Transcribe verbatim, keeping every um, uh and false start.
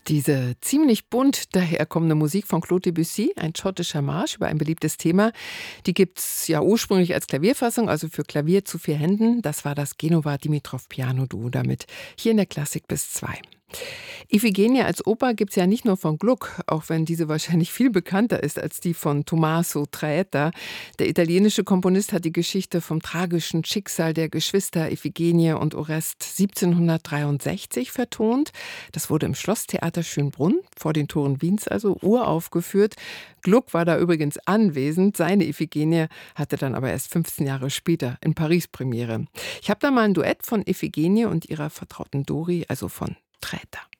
Diese ziemlich bunt daherkommende Musik von Claude Debussy, ein schottischer Marsch über ein beliebtes Thema, die gibt's ja ursprünglich als Klavierfassung, also für Klavier zu vier Händen. Das war das Genova Dimitrov Piano Duo damit. Hier in der Klassik bis zwei. Iphigenie als Oper gibt's ja nicht nur von Gluck, auch wenn diese wahrscheinlich viel bekannter ist als die von Tommaso Traetta. Der italienische Komponist hat die Geschichte vom tragischen Schicksal der Geschwister Iphigenie und Orest siebzehnhundertdreiundsechzig vertont. Das wurde im Schlosstheater Schönbrunn, vor den Toren Wiens also, uraufgeführt. Gluck war da übrigens anwesend. Seine Iphigenie hatte dann aber erst fünfzehn Jahre später in Paris Premiere. Ich habe da mal ein Duett von Iphigenie und ihrer Vertrauten Dori, also von Traetta.